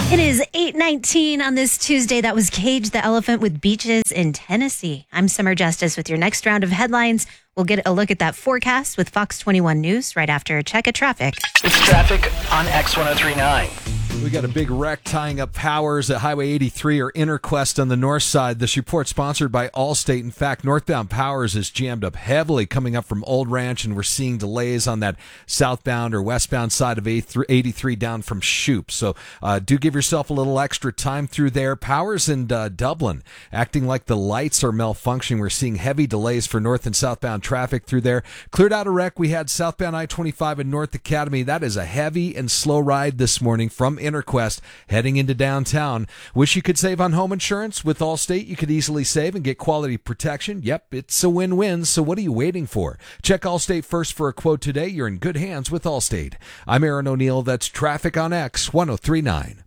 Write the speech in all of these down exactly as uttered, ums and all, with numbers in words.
It is eight nineteen on this Tuesday. That was Cage the Elephant with Beaches in Tennessee. I'm Summer Justice with your next round of headlines. We'll get a look at that forecast with Fox twenty-one News right after a check of traffic. It's traffic on X ten thirty-nine. We got a big wreck tying up Powers at Highway eighty-three or Interquest on the north side. This report sponsored by Allstate. In fact, northbound Powers is jammed up heavily coming up from Old Ranch, and we're seeing delays on that southbound or westbound side of eighty-three down from Shoup. So uh, do give yourself a little extra time through there. Powers and uh, Dublin acting like the lights are malfunctioning. We're seeing heavy delays for north and southbound traffic through there. Cleared out a wreck. We had southbound I twenty-five and North Academy. That is a heavy and slow ride this morning from Interquest heading into downtown. Wish you could save on home insurance? With Allstate, you could easily save and get quality protection. Yep, it's a win-win, so what are you waiting for? Check Allstate first for a quote today. You're in good hands with Allstate. I'm Aaron O'Neill. That's traffic on X ten thirty-nine.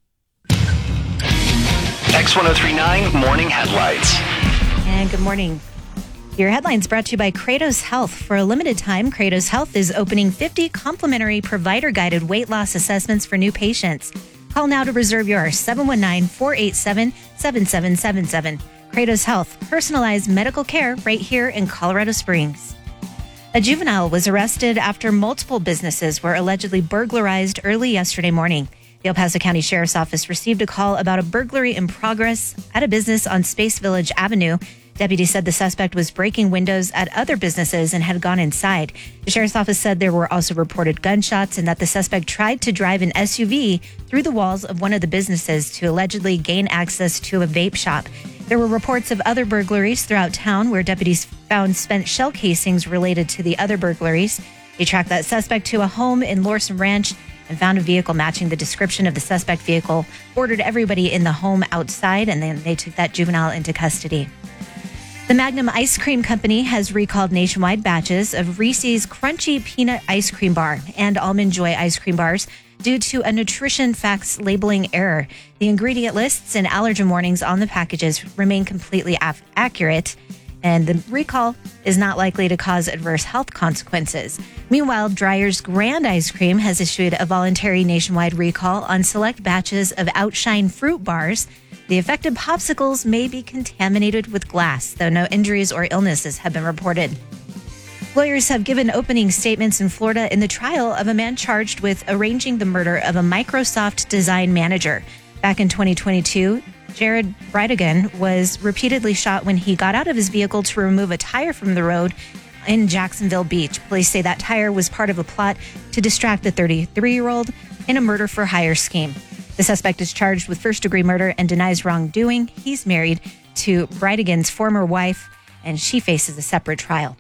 X ten thirty-nine Morning Headlights. And good morning. Your headlines brought to you by Kratos Health. For a limited time, Kratos Health is opening fifty complimentary provider-guided weight loss assessments for new patients. Call now to reserve yours, seven one nine, four eight seven, seven seven seven seven. Kratos Health, personalized medical care right here in Colorado Springs. A juvenile was arrested after multiple businesses were allegedly burglarized early yesterday morning. The El Paso County Sheriff's Office received a call about a burglary in progress at a business on Space Village Avenue. Deputies said the suspect was breaking windows at other businesses and had gone inside. The Sheriff's Office said there were also reported gunshots and that the suspect tried to drive an S U V through the walls of one of the businesses to allegedly gain access to a vape shop. There were reports of other burglaries throughout town where deputies found spent shell casings related to the other burglaries. They tracked that suspect to a home in Lorson Ranch and found a vehicle matching the description of the suspect vehicle, ordered everybody in the home outside, and then they took that juvenile into custody. The Magnum Ice Cream Company has recalled nationwide batches of Reese's Crunchy Peanut Ice Cream Bar and Almond Joy Ice Cream Bars due to a nutrition facts labeling error. The ingredient lists and allergen warnings on the packages remain completely af- accurate, and the recall is not likely to cause adverse health consequences. Meanwhile, Dreyer's Grand Ice Cream has issued a voluntary nationwide recall on select batches of Outshine fruit bars. The affected popsicles may be contaminated with glass, though no injuries or illnesses have been reported. Lawyers have given opening statements in Florida in the trial of a man charged with arranging the murder of a Microsoft design manager. Back in twenty twenty-two, Jared Bridegan was repeatedly shot when he got out of his vehicle to remove a tire from the road in Jacksonville Beach. Police say that tire was part of a plot to distract the thirty-three-year-old in a murder-for-hire scheme. The suspect is charged with first-degree murder and denies wrongdoing. He's married to Bridegan's former wife, and she faces a separate trial.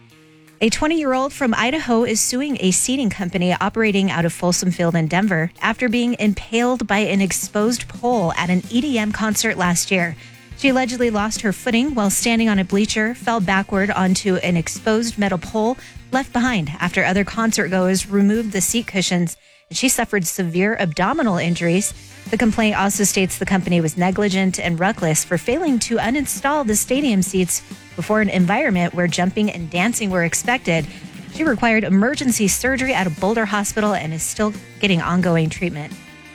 A twenty-year-old from Idaho is suing a seating company operating out of Folsom Field in Denver after being impaled by an exposed pole at an E D M concert last year. She allegedly lost her footing while standing on a bleacher, fell backward onto an exposed metal pole left behind after other concertgoers removed the seat cushions. She suffered severe abdominal injuries. The complaint also states the company was negligent and reckless for failing to uninstall the stadium seats before an environment where jumping and dancing were expected. She required emergency surgery at a Boulder hospital and is still getting ongoing treatment.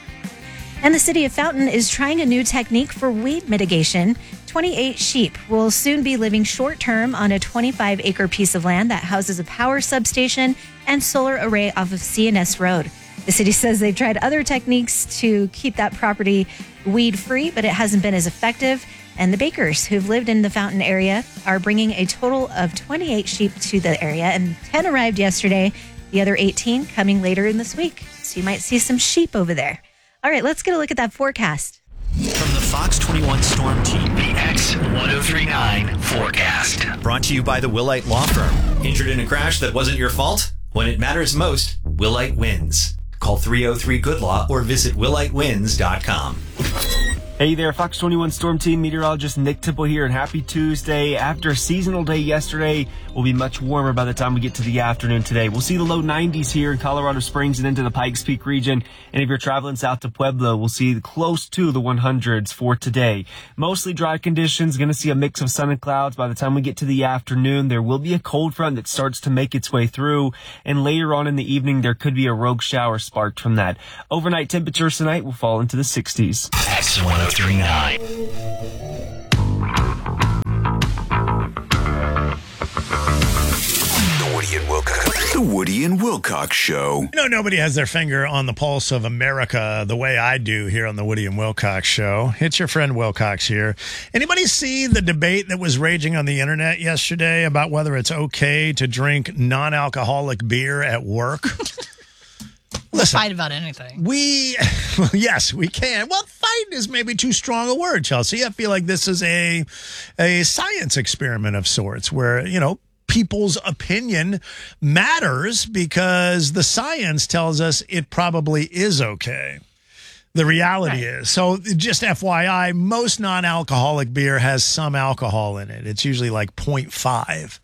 And the city of Fountain is trying a new technique for weed mitigation. twenty-eight sheep will soon be living short-term on a twenty-five acre piece of land that houses a power substation and solar array off of C N S Road. The city says they've tried other techniques to keep that property weed-free, but it hasn't been as effective. And the Bakers, who've lived in the Fountain area, are bringing a total of twenty-eight sheep to the area, and ten arrived yesterday. The other eighteen coming later in this week. So you might see some sheep over there. All right, let's get a look at that forecast. From the Fox twenty-one Storm Team, The X ten thirty-nine forecast. brought to you by the Willite Law Firm. Injured in a crash that wasn't your fault? When it matters most, Willite wins. Call three oh three good law or visit willite wins dot com. Hey there, Fox twenty-one Storm Team meteorologist Nick Tipple here, and happy Tuesday. After a seasonal day yesterday, we'll be much warmer by the time we get to the afternoon today. We'll see the low nineties here in Colorado Springs and into the Pikes Peak region. And if you're traveling south to Pueblo, we'll see close to the hundreds for today. Mostly dry conditions, going to see a mix of sun and clouds. By the time we get to the afternoon, there will be a cold front that starts to make its way through. And later on in the evening, there could be a rogue shower sparked from that. Overnight temperatures tonight will fall into the sixties. X one oh three point nine. The Woody and Wilcox. The Woody and Wilcox Show. You know, nobody has their finger on the pulse of America the way I do here on the Woody and Wilcox Show. It's your friend Wilcox here. Anybody see the debate that was raging on the internet yesterday about whether it's okay to drink non-alcoholic beer at work? Listen, fight about anything. We, well, yes, we can. Well, fight is maybe too strong a word, Chelsea. I feel like this is a a science experiment of sorts where, you know, people's opinion matters because the science tells us it probably is okay. The reality right. is, so just F Y I, most non-alcoholic beer has some alcohol in it. It's usually like zero point five.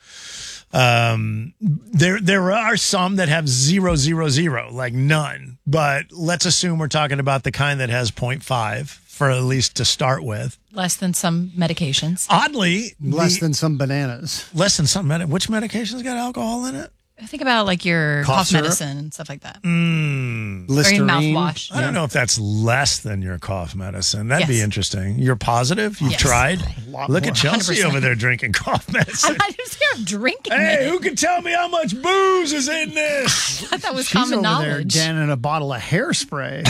Um, there, there are some that have zero, zero, zero, like none, but let's assume we're talking about the kind that has zero point five for at least to start with. Less than some medications. Oddly. Less the, than some bananas. Less than some, med- which medications got alcohol in it? Think about like your cough, cough syrup. medicine and stuff like that. Mm. Or your mouthwash. I don't know if that's less than your cough medicine. That'd yes. be interesting. You're positive? You've yes. tried? Look more. at Chelsea one hundred percent. over there drinking cough medicine. I'm not just here drinking Hey, it. who can tell me how much booze is in this? I thought that was She's common over knowledge. there down in a bottle of hairspray.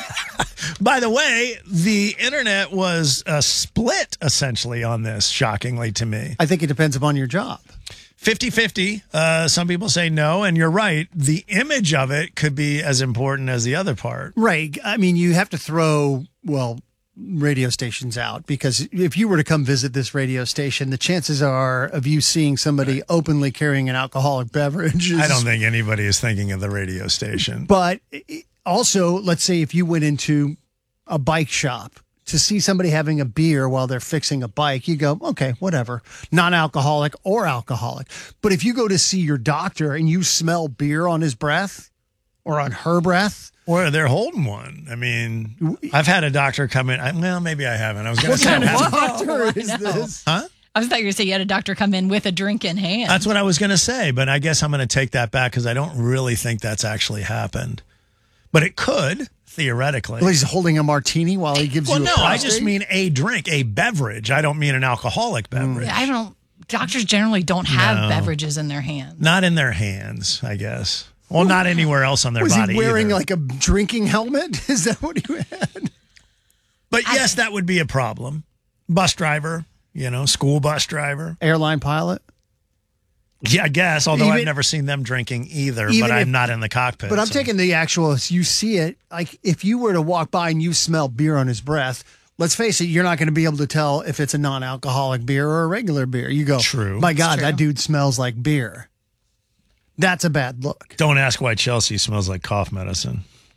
By the way, the internet was uh, split essentially on this, shockingly to me. I think it depends upon your job. fifty-fifty. Uh, some people say no, and you're right. The image of it could be as important as the other part. Right. I mean, you have to throw, well, radio stations out because if you were to come visit this radio station, the chances are of you seeing somebody right. openly carrying an alcoholic beverage is, I don't think anybody is thinking of the radio station. But also, let's say if you went into a bike shop to see somebody having a beer while they're fixing a bike, you go, okay, whatever, non-alcoholic or alcoholic. But if you go to see your doctor and you smell beer on his breath or on her breath, or they're holding one. I mean, I've had a doctor come in. I, well, maybe I haven't. I was going to what say, kind of I doctor is this? Huh? I was thought you were going to say you had a doctor come in with a drink in hand. That's what I was going to say, but I guess I'm going to take that back because I don't really think that's actually happened. But it could, theoretically. Well, he's holding a martini while he gives well, you a no, prostate? I just mean a drink, a beverage. I don't mean an alcoholic beverage. I don't. Doctors generally don't have No. beverages in their hands. Not in their hands, I guess. Well, not anywhere else on their Was body he wearing either. like a drinking helmet? Is that what he had? But yes, that would be a problem. Bus driver, you know, school bus driver. Airline pilot? Yeah, I guess, although Even- I've never seen them drinking either, Even but I'm if- not in the cockpit. But I'm so- taking the actual, you see it, like if you were to walk by and you smell beer on his breath, let's face it, you're not going to be able to tell if it's a non-alcoholic beer or a regular beer. You go, True. My God, true. that dude smells like beer. That's a bad look. Don't ask why Chelsea smells like cough medicine.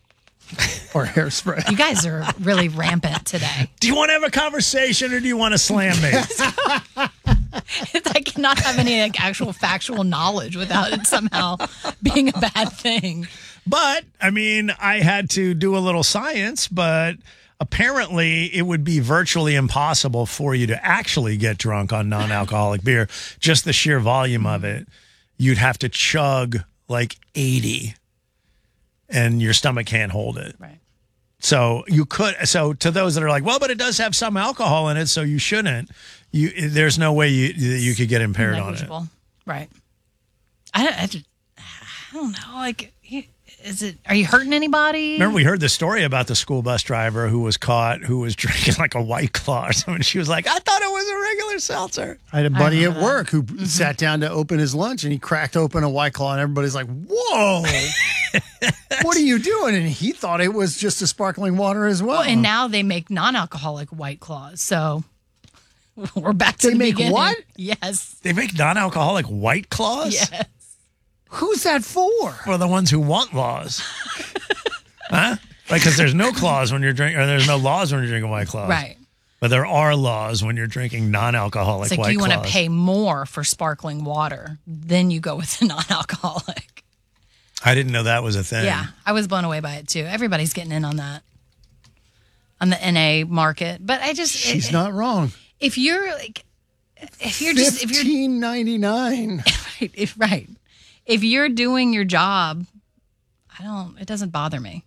Or hairspray. You guys are really rampant today. Do you want to have a conversation or do you want to slam me? I cannot have any like, actual factual knowledge without it somehow being a bad thing. But, I mean, I had to do a little science, but apparently it would be virtually impossible for you to actually get drunk on non-alcoholic beer. Just the sheer volume of it. You'd have to chug like eighty and your stomach can't hold it. Right. So you could, so to those that are like, well, but it does have some alcohol in it, so you shouldn't. You, there's no way you you could get impaired on it. Negligible. Right. I don't, I, just- I don't know. Like, is it? Are you hurting anybody? Remember, we heard the story about the school bus driver who was caught, who was drinking like a White Claw or something. She was like, I thought it was a regular seltzer. I had a buddy I at remember work who sat down to open his lunch and he cracked open a White Claw and everybody's like, whoa, what are you doing? And he thought it was just a sparkling water as well. Well, and now they make non-alcoholic White Claws. So we're back to They the make beginning. what? Yes. They make non-alcoholic White Claws? Yes. Who's that for? For the ones who want laws. Huh? Right, because there's no clause when you're drinking, or there's no laws when you're drinking White Claws. Right. But there are laws when you're drinking non-alcoholic It's like White you want to Claws. pay more for sparkling water, then you go with the non-alcoholic. I didn't know that was a thing. Yeah, I was blown away by it too. Everybody's getting in on that, on the N A market. But I just She's it, not wrong. If you're like, if you're just if you're fifteen ninety-nine. right, if right, if you're doing your job, I don't. It doesn't bother me.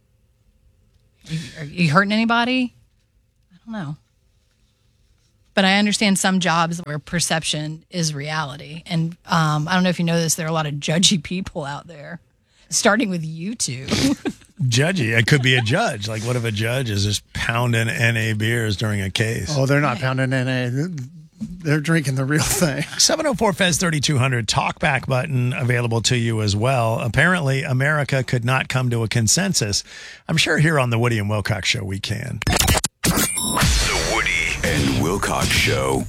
Are you, are you hurting anybody? I don't know. But I understand some jobs where perception is reality. And um, I don't know if you know this, there are a lot of judgy people out there, starting with you two. Judgy. It could be a judge. Like, what if a judge is just pounding N A beers during a case? Oh, they're not pounding N A. They're drinking the real thing. seven oh four F E Z thirty-two hundred talkback button available to you as well. Apparently, America could not come to a consensus. I'm sure here on the Woody and Wilcox Show we can. The Woody and Wilcox Show.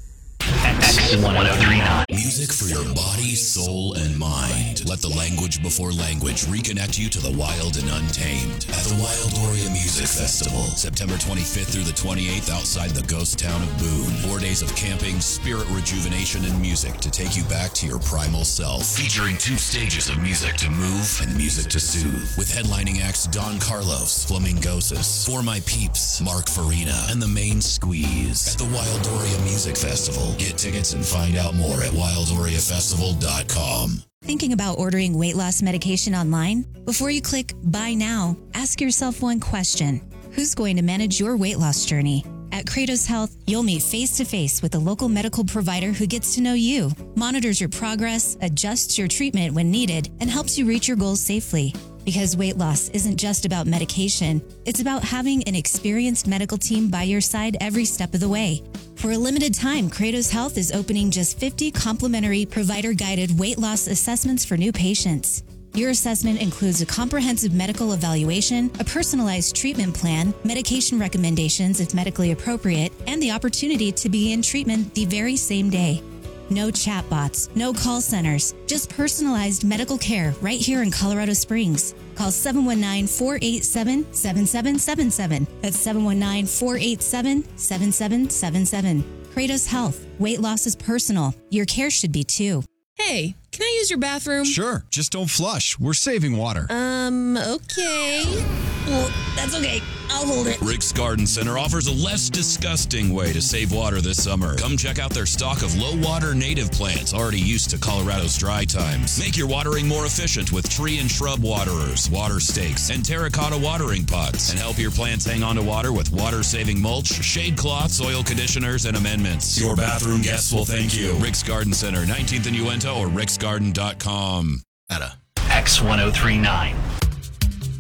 X one oh three nine. Music for your body, soul, and mind. Let the language before language reconnect you to the wild and untamed at the Wildoria Music Festival, September twenty-fifth through the twenty-eighth outside the ghost town of Boone. Four days of camping, spirit rejuvenation, and music to take you back to your primal self. Featuring two stages of music to move and music to soothe. With headlining acts Don Carlos, Flamingosis, For My Peeps, Mark Farina, and the Main Squeeze at the Wildoria Music Festival. Get tickets and find out more at wildoria festival dot com. Thinking about ordering weight loss medication online? Before you click buy now, ask yourself one question. Who's going to manage your weight loss journey? At Kratos Health, you'll meet face-to-face with a local medical provider who gets to know you, monitors your progress, adjusts your treatment when needed, and helps you reach your goals safely. Because weight loss isn't just about medication, it's about having an experienced medical team by your side every step of the way. For a limited time, Kratos Health is opening just fifty complimentary provider-guided weight loss assessments for new patients. Your assessment includes a comprehensive medical evaluation, a personalized treatment plan, medication recommendations if medically appropriate, and the opportunity to begin treatment the very same day. No chatbots, no call centers, just personalized medical care right here in Colorado Springs. Call seven one nine, four eight seven, seven seven seven seven. That's seven one nine, four eight seven, seven seven seven seven. Kratos Health. Weight loss is personal. Your care should be too. Hey, can I use your bathroom? Sure, just don't flush. We're saving water. Um, okay. Well, that's okay. I'll hold it. Rick's Garden Center offers a less disgusting way to save water this summer. Come check out their stock of low-water native plants already used to Colorado's dry times. Make your watering more efficient with tree and shrub waterers, water stakes, and terracotta watering pots. And help your plants hang on to water with water-saving mulch, shade cloths, soil conditioners, and amendments. Your bathroom guests will thank you. Rick's Garden Center, nineteenth and Uinta, or ricks garden dot com. X one oh three nine.